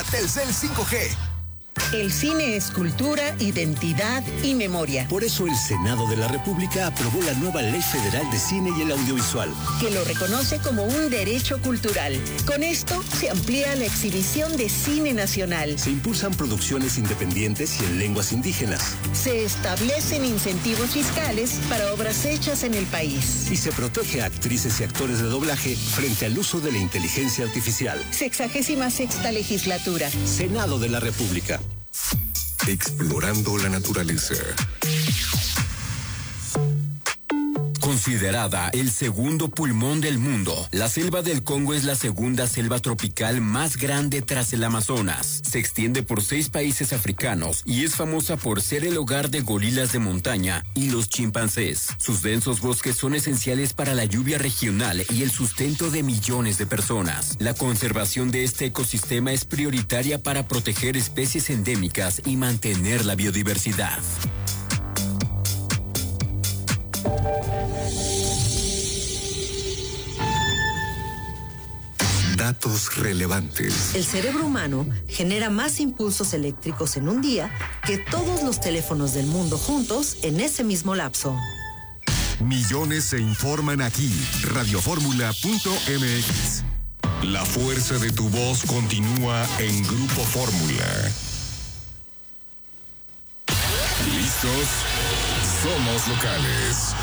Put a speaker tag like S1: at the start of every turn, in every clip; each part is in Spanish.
S1: Telcel 5G.
S2: El cine es cultura, identidad y memoria.
S3: Por eso el Senado de la República aprobó la nueva Ley Federal de Cine y el Audiovisual,
S2: que lo reconoce como un derecho cultural. Con esto se amplía la exhibición de cine nacional.
S3: Se impulsan producciones independientes y en lenguas indígenas.
S2: Se establecen incentivos fiscales para obras hechas en el país.
S3: Y se protege a actrices y actores de doblaje frente al uso de la inteligencia artificial.
S2: 66ª legislatura.
S3: Senado de la República.
S1: Explorando la naturaleza.
S4: Considerada el segundo pulmón del mundo, la selva del Congo es la segunda selva tropical más grande tras el Amazonas. Se extiende por 6 países africanos y es famosa por ser el hogar de gorilas de montaña y los chimpancés. Sus densos bosques son esenciales para la lluvia regional y el sustento de millones de personas. La conservación de este ecosistema es prioritaria para proteger especies endémicas y mantener la biodiversidad.
S1: Datos relevantes.
S5: El cerebro humano genera más impulsos eléctricos en un día que todos los teléfonos del mundo juntos en ese mismo lapso.
S1: Millones se informan aquí. Radioformula.mx. La fuerza de tu voz continúa en Grupo Fórmula. ¿Listos? Somos locales.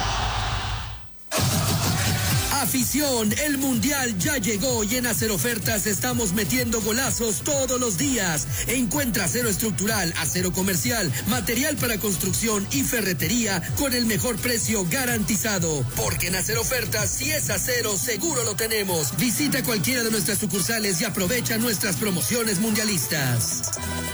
S6: Afición, el Mundial ya llegó y en Acero Ofertas estamos metiendo golazos todos los días. Encuentra acero estructural, acero comercial, material para construcción y ferretería con el mejor precio garantizado. Porque en Acero Ofertas, si es acero, seguro lo tenemos. Visita cualquiera de nuestras sucursales y aprovecha nuestras promociones mundialistas.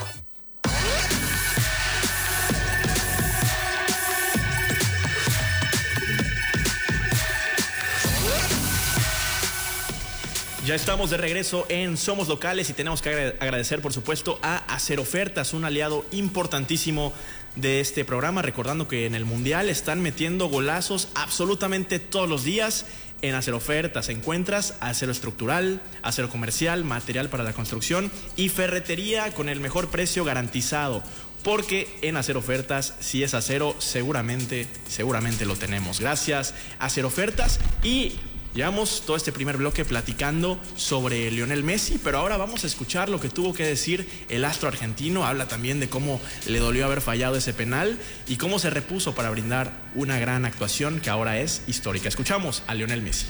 S7: Ya estamos de regreso en Somos Locales y tenemos que agradecer, por supuesto, a Acero Ofertas, un aliado importantísimo de este programa, recordando que en el Mundial están metiendo golazos absolutamente todos los días. En Acero Ofertas encuentras acero estructural, acero comercial, material para la construcción y ferretería con el mejor precio garantizado. Porque en Acero Ofertas, si es acero, seguramente lo tenemos. Gracias, Acero Ofertas. Y llevamos todo este primer bloque platicando sobre Lionel Messi, pero ahora vamos a escuchar lo que tuvo que decir el astro argentino. Habla también de cómo le dolió haber fallado ese penal y cómo se repuso para brindar una gran actuación que ahora es histórica. Escuchamos a Lionel Messi.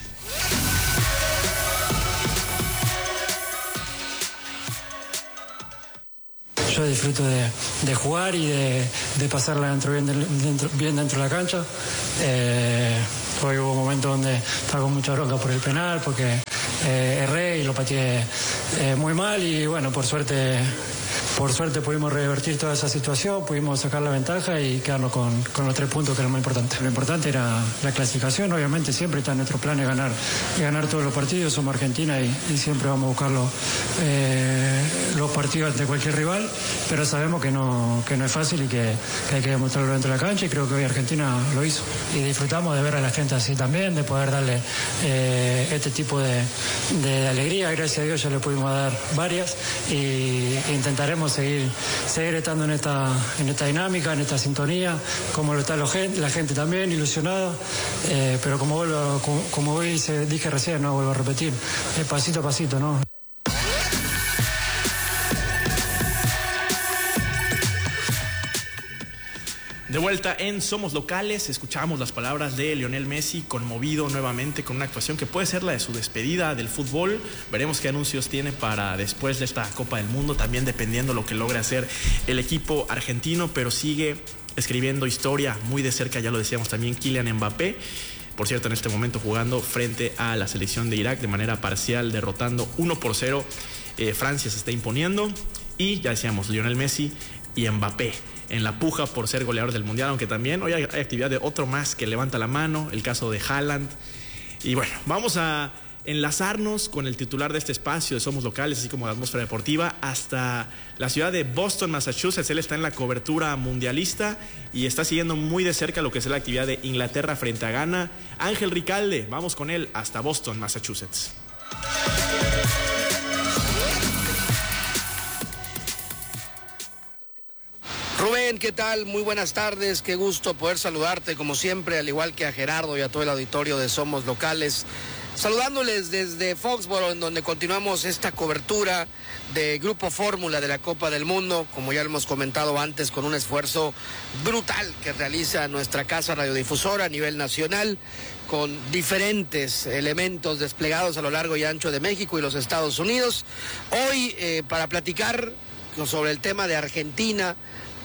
S8: Yo disfruto de jugar y de pasarla bien dentro de la cancha. Hoy hubo momentos donde estaba con mucha bronca por el penal, porque erré y lo pateé muy mal y bueno, por suerte pudimos revertir toda esa situación, pudimos sacar la ventaja y quedarnos con los 3 puntos, que era lo más importante. Lo importante era la clasificación, obviamente siempre está en nuestro plan de ganar todos los partidos, somos Argentina y siempre vamos a buscar los partidos ante cualquier rival, pero sabemos que no es fácil y que hay que demostrarlo dentro de la cancha y creo que hoy Argentina lo hizo. Y disfrutamos de ver a la gente así también, de poder darle este tipo de alegría. Gracias a Dios ya le pudimos dar varias y intentaremos seguir estando en esta dinámica, en esta sintonía, como lo está la gente también, ilusionada, pero como hoy dije recién, no vuelvo a repetir, pasito a pasito, ¿no?
S7: De vuelta en Somos Locales, escuchamos las palabras de Lionel Messi, conmovido nuevamente con una actuación que puede ser la de su despedida del fútbol. Veremos qué anuncios tiene para después de esta Copa del Mundo, también dependiendo lo que logre hacer el equipo argentino, pero sigue escribiendo historia muy de cerca, ya lo decíamos también, Kylian Mbappé. Por cierto, en este momento jugando frente a la selección de Irak de manera parcial, derrotando 1-0. Francia se está imponiendo y ya decíamos, Lionel Messi y Mbappé en la puja por ser goleador del Mundial, aunque también hoy hay actividad de otro más que levanta la mano, el caso de Haaland. Y bueno, vamos a enlazarnos con el titular de este espacio de Somos Locales, así como de Atmósfera Deportiva, hasta la ciudad de Boston, Massachusetts. Él está en la cobertura mundialista y está siguiendo muy de cerca lo que es la actividad de Inglaterra frente a Ghana. Ángel Ricalde, vamos con él hasta Boston, Massachusetts.
S9: Rubén, ¿qué tal? Muy buenas tardes, qué gusto poder saludarte como siempre, al igual que a Gerardo y a todo el auditorio de Somos Locales. Saludándoles desde Foxboro, en donde continuamos esta cobertura de Grupo Fórmula de la Copa del Mundo, como ya lo hemos comentado antes, con un esfuerzo brutal que realiza nuestra casa radiodifusora a nivel nacional, con diferentes elementos desplegados a lo largo y ancho de México y los Estados Unidos. Hoy, para platicar sobre el tema de Argentina,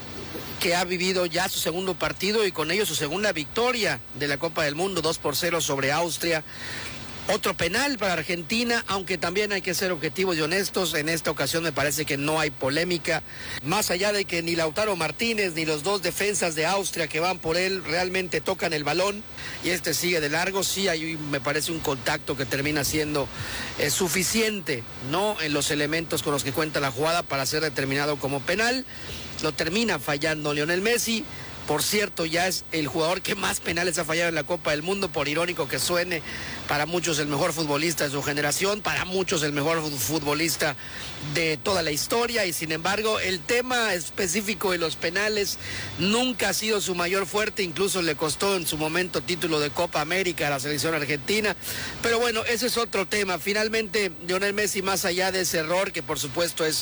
S9: que ha vivido ya su segundo partido y con ello su segunda victoria de la Copa del Mundo, 2-0 sobre Austria. Otro penal para Argentina, aunque también hay que ser objetivos y honestos. En esta ocasión me parece que no hay polémica, más allá de que ni Lautaro Martínez ni los dos defensas de Austria que van por él realmente tocan el balón y este sigue de largo. Sí hay, me parece, un contacto que termina siendo suficiente, ¿no?, en los elementos con los que cuenta la jugada para ser determinado como penal. Lo termina fallando Lionel Messi. Por cierto, ya es el jugador que más penales ha fallado en la Copa del Mundo, por irónico que suene. Para muchos el mejor futbolista de su generación, para muchos el mejor futbolista de toda la historia, y sin embargo el tema específico de los penales nunca ha sido su mayor fuerte. Incluso le costó en su momento título de Copa América a la selección argentina, pero bueno, ese es otro tema. Finalmente Lionel Messi, más allá de ese error que por supuesto es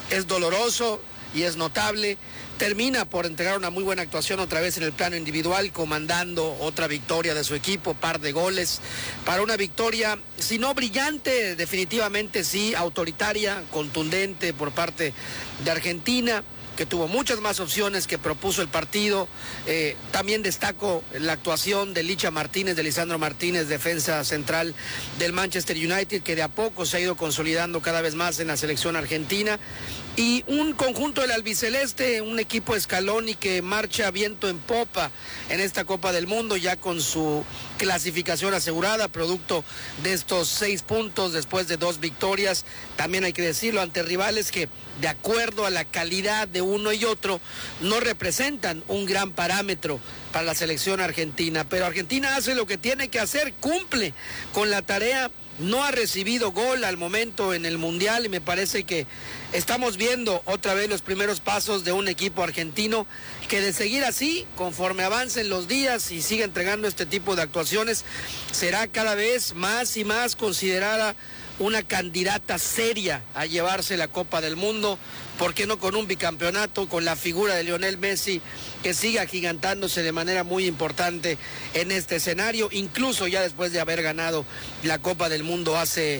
S9: doloroso y es notable, termina por entregar una muy buena actuación otra vez en el plano individual, comandando otra victoria de su equipo, par de goles, para una victoria, si no brillante, definitivamente sí autoritaria, contundente por parte de Argentina, que tuvo muchas más opciones, que propuso el partido. También destaco la actuación de Licha Martínez, de Lisandro Martínez, defensa central del Manchester United, que de a poco se ha ido consolidando cada vez más en la selección argentina. Y un conjunto del albiceleste, un equipo Scaloni que marcha viento en popa en esta Copa del Mundo, ya con su clasificación asegurada, producto de estos 6 puntos después de 2 victorias, también hay que decirlo, ante rivales que, de acuerdo a la calidad de uno y otro, no representan un gran parámetro para la selección argentina. Pero Argentina hace lo que tiene que hacer, cumple con la tarea. No ha recibido gol al momento en el Mundial y me parece que estamos viendo otra vez los primeros pasos de un equipo argentino que, de seguir así, conforme avancen los días y siga entregando este tipo de actuaciones, será cada vez más y más considerada una candidata seria a llevarse la Copa del Mundo. ¿Por qué no con un bicampeonato, con la figura de Lionel Messi, que siga agigantándose de manera muy importante en este escenario, incluso ya después de haber ganado la Copa del Mundo hace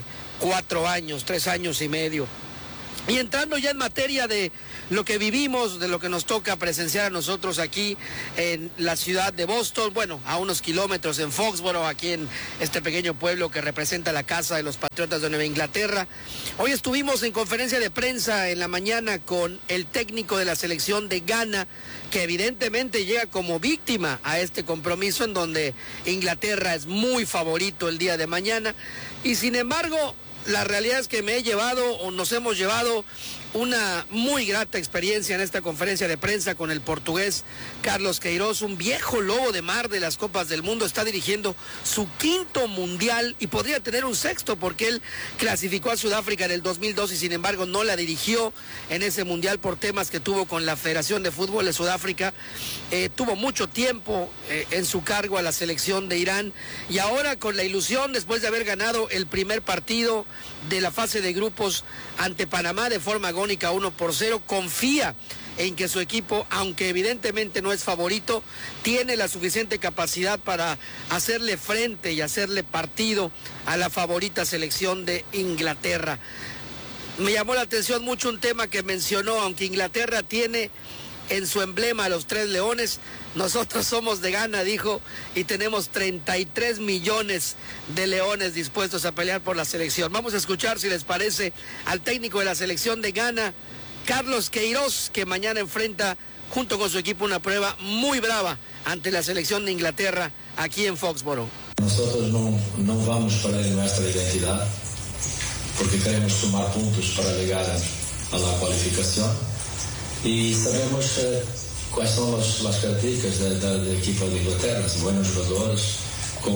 S9: 4 años, 3 años y medio? Y entrando ya en materia de lo que vivimos, de lo que nos toca presenciar a nosotros aquí en la ciudad de Boston, bueno, a unos kilómetros en Foxboro, aquí en este pequeño pueblo que representa la casa de los Patriotas de Nueva Inglaterra. Hoy estuvimos en conferencia de prensa en la mañana con el técnico de la selección de Ghana, que evidentemente llega como víctima a este compromiso en donde Inglaterra es muy favorito el día de mañana, y sin embargo la realidad es que me he llevado, o nos hemos llevado, una muy grata experiencia en esta conferencia de prensa con el portugués Carlos Queiroz, un viejo lobo de mar de las Copas del Mundo. Está dirigiendo su 5º mundial y podría tener un 6º, porque él clasificó a Sudáfrica en el 2002 y sin embargo no la dirigió en ese mundial por temas que tuvo con la Federación de Fútbol de Sudáfrica. Tuvo mucho tiempo en su cargo a la selección de Irán, y ahora, con la ilusión, después de haber ganado el primer partido de la fase de grupos ante Panamá de forma agónica 1-0, confía en que su equipo, aunque evidentemente no es favorito, tiene la suficiente capacidad para hacerle frente y hacerle partido a la favorita selección de Inglaterra. Me llamó la atención mucho un tema que mencionó: aunque Inglaterra tiene en su emblema a los 3 leones, nosotros somos de Ghana, dijo, y tenemos 33 millones de leones dispuestos a pelear por la selección. Vamos a escuchar, si les parece, al técnico de la selección de Ghana, Carlos Queiroz, que mañana enfrenta junto con su equipo una prueba muy brava ante la selección de Inglaterra aquí en Foxboro.
S10: Nosotros no vamos para nuestra identidad, porque queremos sumar puntos para llegar a la cualificación. Y sabemos cuáles son las características del equipo de Inglaterra: buenos jugadores, con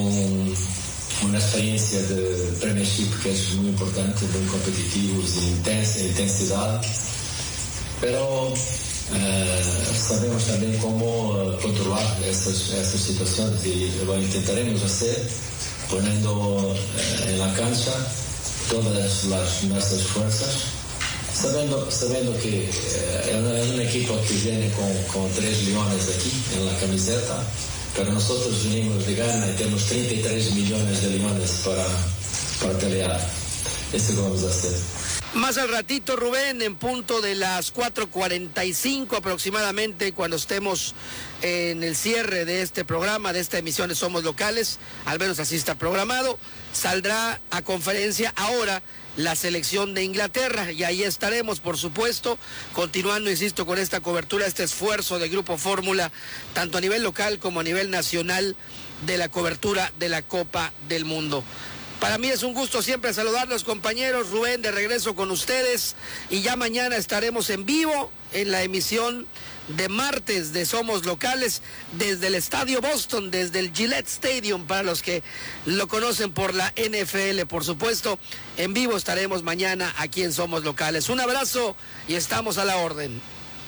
S10: una experiencia de Premiership que es muy importante, muy competitivos, de intensidad. Pero sabemos también cómo controlar estas situaciones y lo intentaremos hacer poniendo en la cancha todas nuestras fuerzas, sabiendo que es un equipo que viene con 3 leones aquí en la camiseta, pero nosotros venimos de Ghana y tenemos 33 millones de leones para pelear. Esto lo vamos a hacer.
S9: Más al ratito, Rubén, en punto de las 4:45 aproximadamente, cuando estemos en el cierre de este programa, de esta emisión de Somos Locales, al menos así está programado, saldrá a conferencia ahora la selección de Inglaterra y ahí estaremos, por supuesto, continuando, insisto, con esta cobertura, este esfuerzo de Grupo Fórmula, tanto a nivel local como a nivel nacional, de la cobertura de la Copa del Mundo. Para mí es un gusto siempre saludarlos, compañeros. Rubén, de regreso con ustedes. Y ya mañana estaremos en vivo en la emisión de martes de Somos Locales desde el Estadio Boston, desde el Gillette Stadium, para los que lo conocen por la NFL, por supuesto. En vivo estaremos mañana aquí en Somos Locales. Un abrazo y estamos a la orden.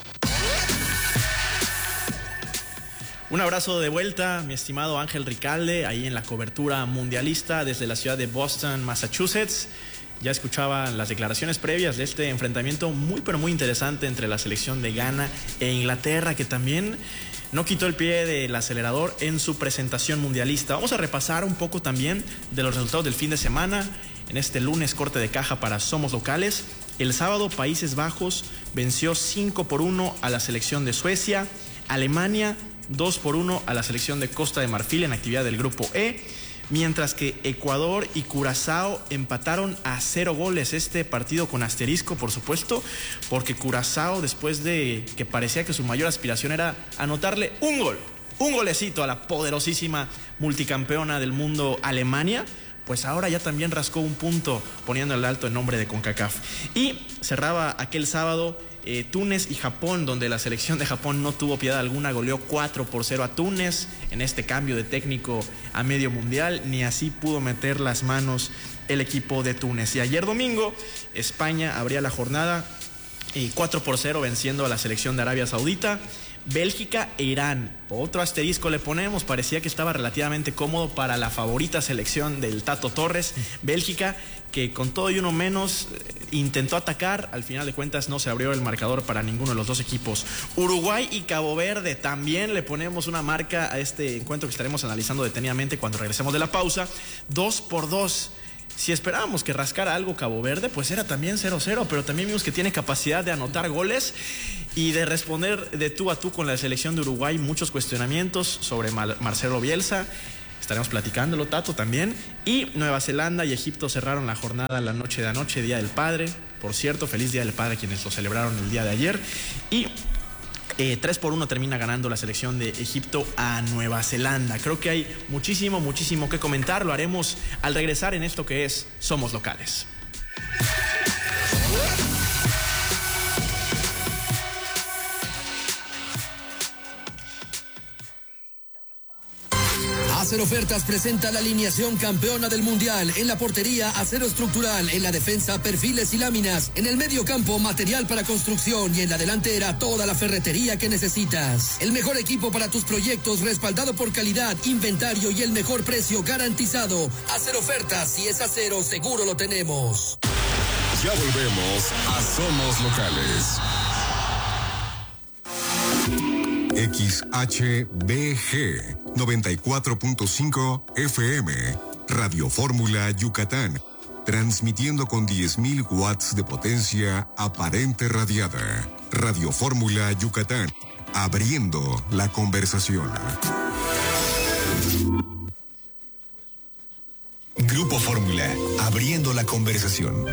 S7: Un abrazo de vuelta, mi estimado Ángel Ricalde, ahí en la cobertura mundialista desde la ciudad de Boston, Massachusetts. Ya escuchaba las declaraciones previas de este enfrentamiento muy pero muy interesante entre la selección de Ghana e Inglaterra, que también no quitó el pie del acelerador en su presentación mundialista. Vamos a repasar un poco también de los resultados del fin de semana. En este lunes, corte de caja para Somos Locales. El sábado, Países Bajos venció 5-1 a la selección de Suecia. Alemania 2-1 a la selección de Costa de Marfil en actividad del grupo E, mientras que Ecuador y Curazao empataron a 0 goles. Este partido con asterisco, por supuesto, porque Curazao, después de que parecía que su mayor aspiración era anotarle un golecito a la poderosísima multicampeona del mundo Alemania, pues ahora ya también rascó un punto poniendo el alto en nombre de CONCACAF. Y cerraba aquel sábado Túnez y Japón, donde la selección de Japón no tuvo piedad alguna, goleó 4-0 a Túnez en este cambio de técnico a medio mundial, ni así pudo meter las manos el equipo de Túnez. Y ayer domingo, España abría la jornada 4-0 venciendo a la selección de Arabia Saudita. Bélgica e Irán, otro asterisco le ponemos, parecía que estaba relativamente cómodo para la favorita selección del Tato Torres, Bélgica, que con todo y uno menos intentó atacar, al final de cuentas no se abrió el marcador para ninguno de los dos equipos. Uruguay y Cabo Verde, también le ponemos una marca a este encuentro que estaremos analizando detenidamente cuando regresemos de la pausa, 2-2. Si esperábamos que rascara algo Cabo Verde, pues era también 0-0, pero también vimos que tiene capacidad de anotar goles y de responder de tú a tú con la selección de Uruguay. Muchos cuestionamientos sobre Marcelo Bielsa, estaremos platicándolo, Tato, también. Y Nueva Zelanda y Egipto cerraron la jornada la noche de anoche, Día del Padre. Por cierto, feliz Día del Padre a quienes lo celebraron el día de ayer. Y 3-1 termina ganando la selección de Egipto a Nueva Zelanda. Creo que hay muchísimo que comentar. Lo haremos al regresar en esto que es Somos Locales.
S6: Acero Ofertas presenta la alineación campeona del mundial. En la portería, acero estructural. En la defensa, perfiles y láminas. En el medio campo, material para construcción. Y en la delantera, toda la ferretería que necesitas. El mejor equipo para tus proyectos, respaldado por calidad, inventario y el mejor precio garantizado. Acero Ofertas, si es acero, seguro lo tenemos.
S1: Ya volvemos a Somos Locales. XHBG 94.5 FM, Radio Fórmula Yucatán, transmitiendo con 10.000 watts de potencia aparente radiada. Radio Fórmula Yucatán, abriendo la conversación. Grupo Fórmula, abriendo la conversación.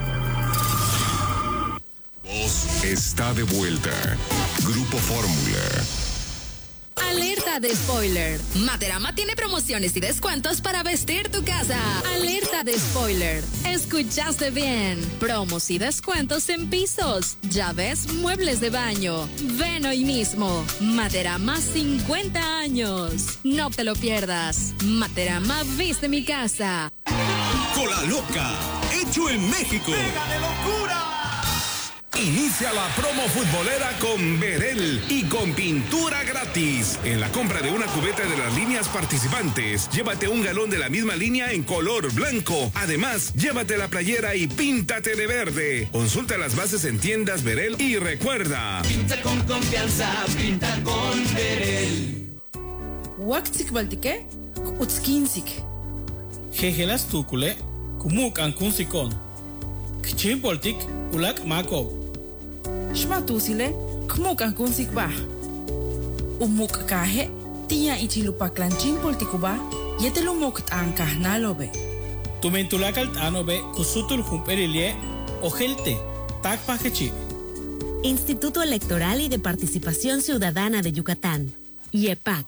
S1: Voz está de vuelta. Grupo Fórmula.
S11: Alerta de spoiler. Materama tiene promociones y descuentos para vestir tu casa. Alerta de spoiler. Escuchaste bien. Promos y descuentos en pisos, llaves, muebles de baño. Ven hoy mismo. Materama 50 años. No te lo pierdas. Materama viste mi casa.
S3: Cola Loca, hecho en México.
S12: ¡Pega de locura! Inicia la promo futbolera con Verel y con pintura gratis. En la compra de una cubeta de las líneas participantes, llévate un galón de la misma línea en color blanco. Además, llévate la playera y píntate de verde. Consulta las bases en tiendas Verel y recuerda:
S13: pinta con confianza, pinta con Verel.
S14: Waktik baltike, utskinsik.
S15: Jejelas tukule, kumuk ankunsikon. Kchim poltik, ulak mako.
S14: Shmatusile, kumuk ankunsik ba. Umuk kahe, tia ichilupa klanchin poltikuba, yetelumuk ankah nalobe.
S15: Tumentulakal tanobe, kusutul jumperilie, ojelte, takpajechik.
S16: Instituto Electoral y de Participación Ciudadana de Yucatán, IEPAC.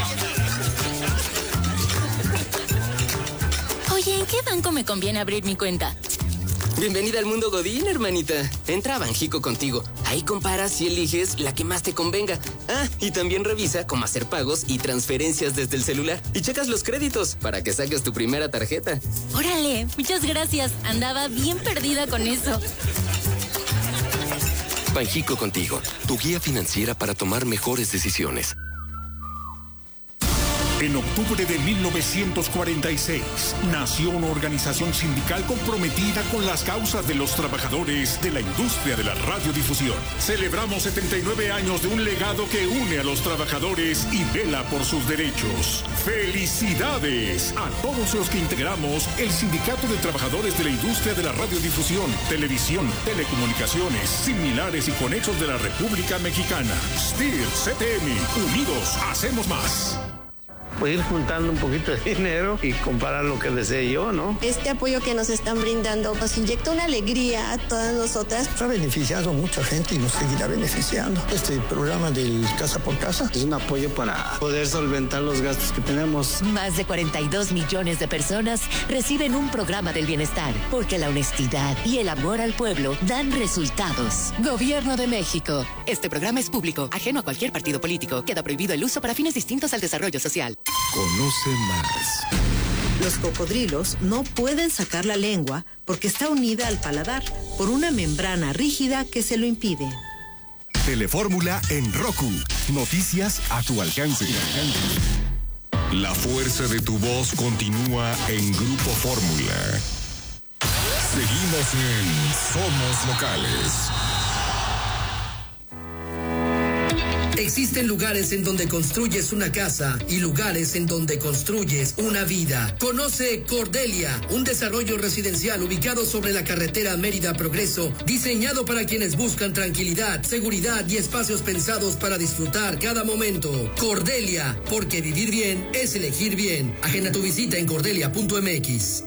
S17: Oye, ¿en qué banco me conviene abrir mi cuenta?
S18: Bienvenida al mundo Godín, hermanita. Entra a Banjico contigo. Ahí comparas y eliges la que más te convenga. Ah, y también revisa cómo hacer pagos y transferencias desde el celular. Y checas los créditos para que saques tu primera tarjeta.
S17: Órale, muchas gracias. Andaba bien perdida con eso.
S19: Banjico contigo, tu guía financiera para tomar mejores decisiones.
S20: En octubre de 1946, nació una organización sindical comprometida con las causas de los trabajadores de la industria de la radiodifusión. Celebramos 79 años de un legado que une a los trabajadores y vela por sus derechos. ¡Felicidades a todos los que integramos el Sindicato de Trabajadores de la Industria de la Radiodifusión, Televisión, Telecomunicaciones, Similares y Conexos de la República Mexicana! STIR, CTM, unidos, hacemos más.
S21: Pues ir juntando un poquito de dinero y comprar lo que desee yo, ¿no?
S22: Este apoyo que nos están brindando nos inyecta una alegría a todas nosotras.
S23: Ha beneficiado a mucha gente y nos seguirá beneficiando. Este programa del Casa por Casa
S21: es un apoyo para poder solventar los gastos que tenemos.
S24: Más de 42 millones de personas reciben un programa del bienestar, porque la honestidad y el amor al pueblo dan resultados. Gobierno de México.
S25: Este programa es público, ajeno a cualquier partido político. Queda prohibido el uso para fines distintos al desarrollo social.
S3: Conoce más.
S5: Los cocodrilos no pueden sacar la lengua porque está unida al paladar por una membrana rígida que se lo impide.
S1: Telefórmula en Roku. Noticias a tu alcance. La fuerza de tu voz continúa en Grupo Fórmula. Seguimos en Somos Locales.
S6: Existen lugares en donde construyes una casa y lugares en donde construyes una vida. Conoce Cordelia, un desarrollo residencial ubicado sobre la carretera Mérida Progreso, diseñado para quienes buscan tranquilidad, seguridad y espacios pensados para disfrutar cada momento. Cordelia, porque vivir bien es elegir bien. Agenda tu visita en cordelia.mx.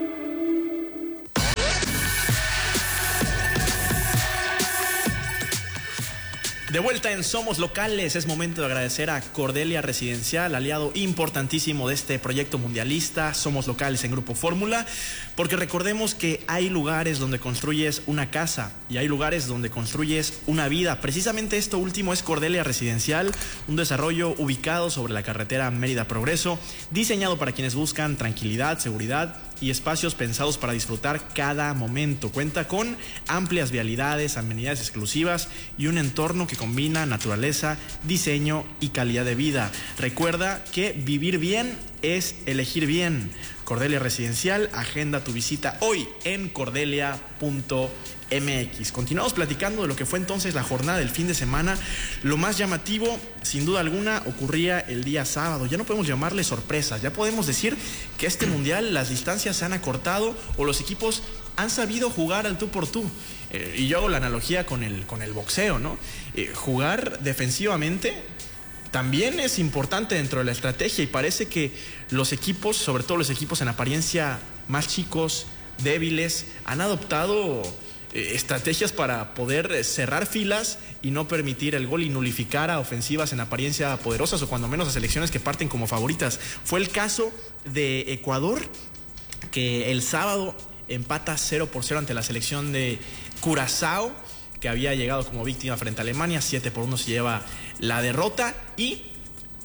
S7: De vuelta en Somos Locales, es momento de agradecer a Cordelia Residencial, aliado importantísimo de este proyecto mundialista, Somos Locales en Grupo Fórmula, porque recordemos que hay lugares donde construyes una casa y hay lugares donde construyes una vida. Precisamente esto último es Cordelia Residencial, un desarrollo ubicado sobre la carretera Mérida Progreso, diseñado para quienes buscan tranquilidad, seguridad y espacios pensados para disfrutar cada momento. Cuenta con amplias vialidades, amenidades exclusivas y un entorno que combina naturaleza, diseño y calidad de vida. Recuerda que vivir bien es elegir bien. Cordelia Residencial, agenda tu visita hoy en cordelia.mx. Continuamos platicando de lo que fue entonces la jornada del fin de semana. Lo más llamativo, sin duda alguna, ocurría el día sábado. Ya no podemos llamarle sorpresas, ya podemos decir que este mundial las distancias se han acortado o los equipos han sabido jugar al tú por tú. Y yo hago la analogía con el boxeo, ¿no? Jugar defensivamente también es importante dentro de la estrategia y parece que los equipos, sobre todo los equipos en apariencia más chicos, débiles, han adoptado estrategias para poder cerrar filas y no permitir el gol y nulificar a ofensivas en apariencia poderosas o cuando menos a selecciones que parten como favoritas. Fue el caso de Ecuador, que el sábado empata 0-0 ante la selección de Curazao, que había llegado como víctima frente a Alemania. 7-1 se lleva la derrota y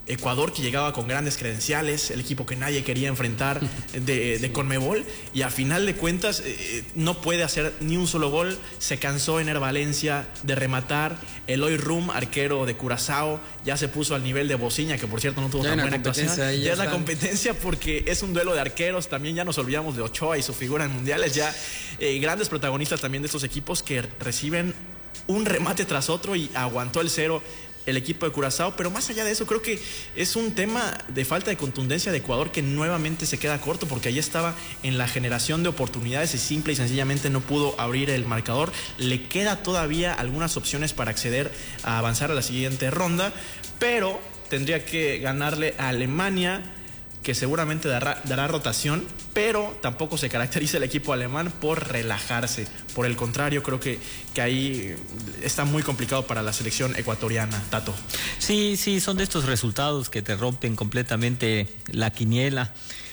S7: Ecuador, que llegaba con grandes credenciales, el equipo que nadie quería enfrentar de Conmebol, y a final de cuentas no puede hacer ni un solo gol. Se cansó Ener Valencia de rematar. Eloy Rum, arquero de Curazao, ya se puso al nivel de Bociña, que por cierto no tuvo tan buena actuación. Ya es la competencia, porque es un duelo de arqueros. También ya nos olvidamos de Ochoa y su figura en mundiales. Ya grandes protagonistas también de estos equipos que reciben un remate tras otro, y aguantó el 0 el equipo de Curazao. Pero más allá de eso, creo que es un tema de falta de contundencia de Ecuador, que nuevamente se queda corto, porque allí estaba en la generación de oportunidades y simple y sencillamente no pudo abrir el marcador. Le queda todavía algunas opciones para acceder a avanzar a la siguiente ronda, pero tendría que ganarle a Alemania, que seguramente dará rotación, pero tampoco se caracteriza el equipo alemán por relajarse. Por el contrario, creo que ahí está muy complicado para la selección ecuatoriana, Tato.
S2: Sí, son de estos resultados que te rompen completamente la quiniela.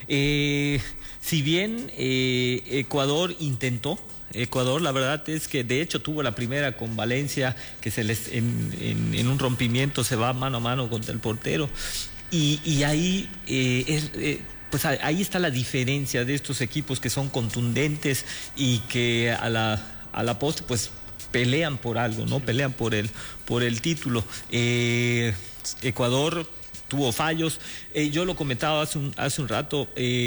S2: Si bien Ecuador intentó, la verdad es que de hecho tuvo la primera con Valencia, que se les en un rompimiento se va mano a mano contra el portero. Y ahí, pues ahí está la diferencia de estos equipos que son contundentes y que a la postre pues pelean por algo, ¿no? Pelean por el título. Ecuador tuvo fallos. Yo lo comentaba hace un rato.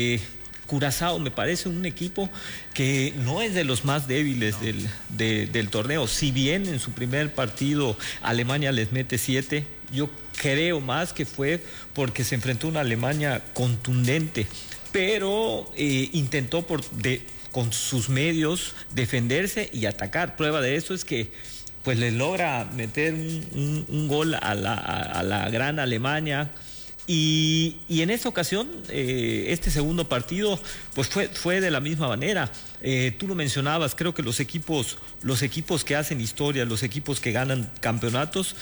S2: Curazao me parece un equipo que no es de los más débiles del torneo. Si bien en su primer partido Alemania les mete 7, yo creo más que fue porque se enfrentó a una Alemania contundente, pero intentó con sus medios defenderse y atacar. Prueba de eso es que pues le logra meter un gol a la gran Alemania. Y en esta ocasión, este segundo partido, pues fue de la misma manera. Tú lo mencionabas, creo que los equipos que hacen historia, los equipos que ganan campeonatos,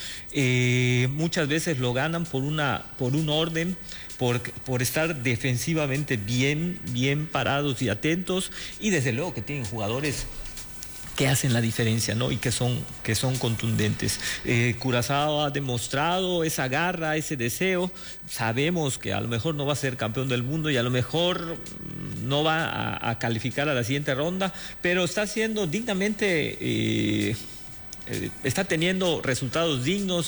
S2: muchas veces lo ganan por un orden, por estar defensivamente bien parados y atentos, y desde luego que tienen jugadores que hacen la diferencia, ¿no? Y que son contundentes. Curazao ha demostrado esa garra, ese deseo. Sabemos que a lo mejor no va a ser campeón del mundo y a lo mejor no va a calificar a la siguiente ronda, pero está haciendo dignamente, está teniendo resultados dignos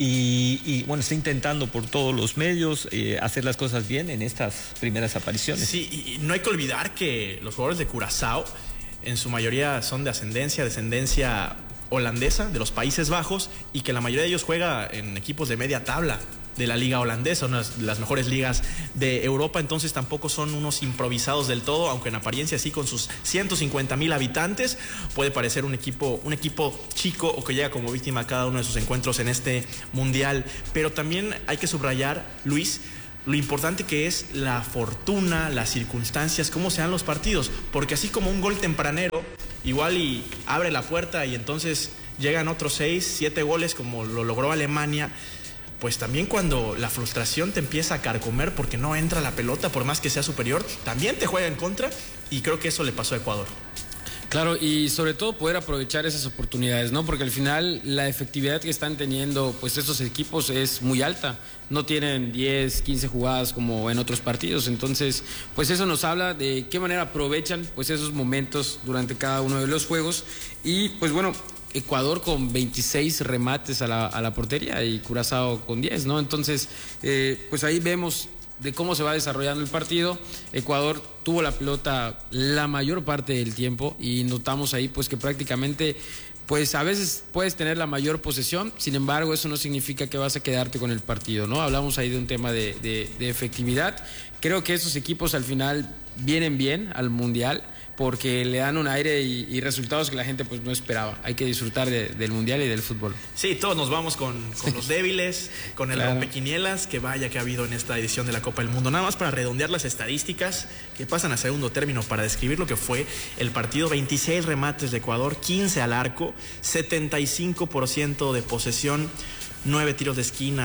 S2: y bueno, está intentando por todos los medios hacer las cosas bien en estas primeras apariciones.
S7: Sí, y no hay que olvidar que los jugadores de Curazao en su mayoría son de descendencia holandesa, de los Países Bajos, y que la mayoría de ellos juega en equipos de media tabla de la liga holandesa, una de las mejores ligas de Europa. Entonces tampoco son unos improvisados del todo, aunque en apariencia sí, con sus 150,000 habitantes puede parecer un equipo chico o que llega como víctima a cada uno de sus encuentros en este mundial. Pero también hay que subrayar, Luis, lo importante que es la fortuna, las circunstancias, cómo se dan los partidos, porque así como un gol tempranero igual y abre la puerta y entonces llegan otros 6, 7 goles como lo logró Alemania, pues también cuando la frustración te empieza a carcomer porque no entra la pelota, por más que sea superior, también te juega en contra, y creo que eso le pasó a Ecuador.
S4: Claro, y sobre todo poder aprovechar esas oportunidades, ¿no? Porque al final la efectividad que están teniendo pues estos equipos es muy alta. No tienen 10, 15 jugadas como en otros partidos. Entonces, pues eso nos habla de qué manera aprovechan pues esos momentos durante cada uno de los juegos. Y pues bueno, Ecuador con 26 remates a la portería y Curazao con 10, ¿no? Entonces, pues ahí vemos de cómo se va desarrollando el partido. Ecuador tuvo la pelota la mayor parte del tiempo y notamos ahí pues que prácticamente pues a veces puedes tener la mayor posesión, sin embargo eso no significa que vas a quedarte con el partido, ¿no? Hablamos ahí de un tema de efectividad. Creo que esos equipos al final vienen bien al Mundial porque le dan un aire y resultados que la gente pues no esperaba. Hay que disfrutar del Mundial y del fútbol.
S7: Sí, todos nos vamos con los débiles, con el rompequinielas, que vaya que ha habido en esta edición de la Copa del Mundo. Nada más para redondear las estadísticas que pasan a segundo término para describir lo que fue el partido: 26 remates de Ecuador, 15 al arco, 75% de posesión, 9 tiros de esquina,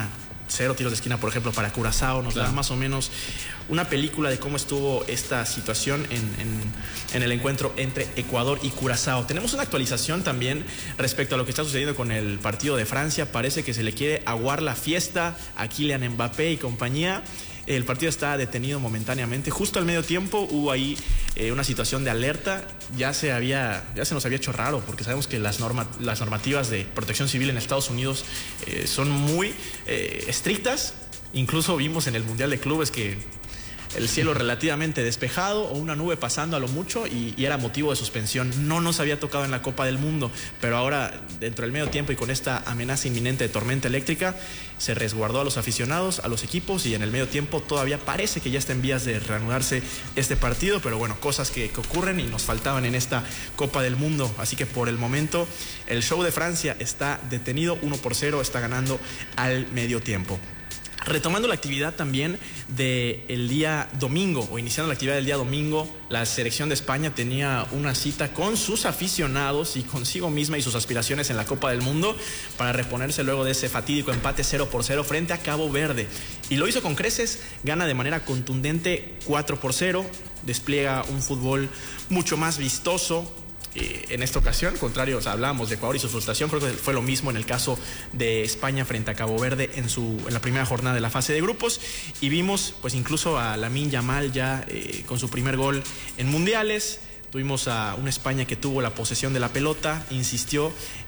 S7: 0 tiros de esquina, por ejemplo, para Curazao. Nos da más o menos una película de cómo estuvo esta situación en el encuentro entre Ecuador y Curazao. Tenemos una actualización también respecto a lo que está sucediendo con el partido de Francia. Parece que se le quiere aguar la fiesta a Kylian Mbappé y compañía. El partido está detenido momentáneamente. Justo al medio tiempo hubo ahí una situación de alerta. Ya se nos había hecho raro, porque sabemos que las normativas de protección civil en Estados Unidos son muy estrictas. Incluso vimos en el Mundial de Clubes que el cielo relativamente despejado o una nube pasando a lo mucho y era motivo de suspensión. No nos había tocado en la Copa del Mundo, pero ahora dentro del medio tiempo y con esta amenaza inminente de tormenta eléctrica se resguardó a los aficionados, a los equipos, y en el medio tiempo todavía parece que ya está en vías de reanudarse este partido, pero bueno, cosas que ocurren y nos faltaban en esta Copa del Mundo. Así que por el momento el show de Francia está detenido, 1-0, está ganando al medio tiempo. Retomando la actividad también del día domingo, o iniciando la actividad del día domingo, la selección de España tenía una cita con sus aficionados y consigo misma y sus aspiraciones en la Copa del Mundo para reponerse luego de ese fatídico empate 0-0 frente a Cabo Verde. Y lo hizo con creces, gana de manera contundente 4-0, despliega un fútbol mucho más vistoso. En esta ocasión, contrario, hablábamos de Ecuador y su frustración, creo que fue lo mismo en el caso de España frente a Cabo Verde en la primera jornada de la fase de grupos, y vimos pues incluso a Lamine Yamal ya con su primer gol en mundiales. Tuvimos a una España que tuvo la posesión de la pelota, insistió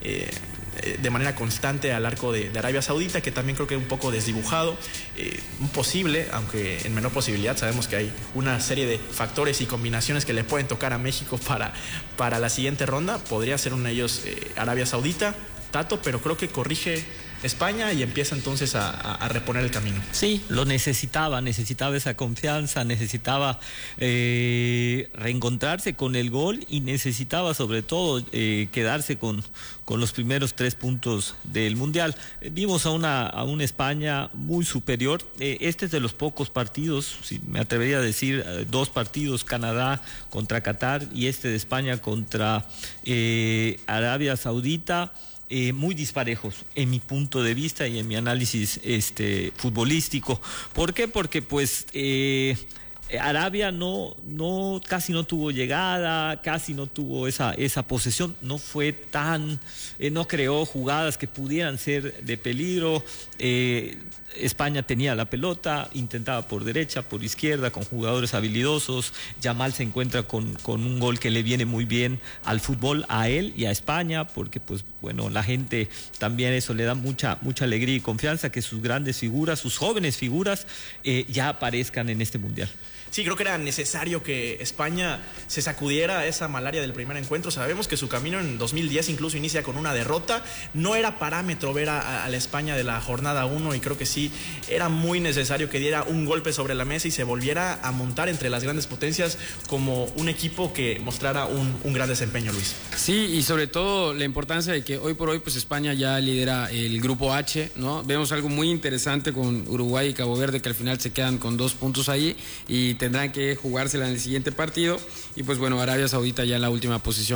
S7: de manera constante al arco de Arabia Saudita, que también creo que un poco desdibujado, un posible, aunque en menor posibilidad. Sabemos que hay una serie de factores y combinaciones que le pueden tocar a México para la siguiente ronda. Podría ser uno de ellos Arabia Saudita, Tato, pero creo que corrige España y empieza entonces a reponer el camino.
S2: Sí, lo necesitaba esa confianza, necesitaba reencontrarse con el gol y necesitaba sobre todo quedarse con los primeros 3 puntos del Mundial. Vimos a una España muy superior. Este es de los pocos partidos, si me atrevería a decir, 2 partidos, Canadá contra Qatar y este de España contra Arabia Saudita, muy disparejos en mi punto de vista y en mi análisis futbolístico. ¿Por qué? Porque pues Arabia casi no tuvo llegada, casi no tuvo esa posesión, no fue tan, no creó jugadas que pudieran ser de peligro. España tenía la pelota, intentaba por derecha, por izquierda, con jugadores habilidosos. Yamal se encuentra con un gol que le viene muy bien al fútbol, a él y a España, porque pues bueno, la gente también eso le da mucha alegría y confianza, que sus grandes figuras, sus jóvenes figuras ya aparezcan en este Mundial.
S7: Sí, creo que era necesario que España se sacudiera esa malaria del primer encuentro. Sabemos que su camino en 2010 incluso inicia con una derrota. No era parámetro ver a la España de la jornada 1, y creo que sí era muy necesario que diera un golpe sobre la mesa y se volviera a montar entre las grandes potencias como un equipo que mostrara un gran desempeño, Luis.
S4: Sí, y sobre todo la importancia de que hoy por hoy pues España ya lidera el grupo H, ¿no? Vemos algo muy interesante con Uruguay y Cabo Verde, que al final se quedan con 2 puntos ahí y tendrán que jugársela en el siguiente partido. Y pues bueno, Arabia Saudita ya en la última posición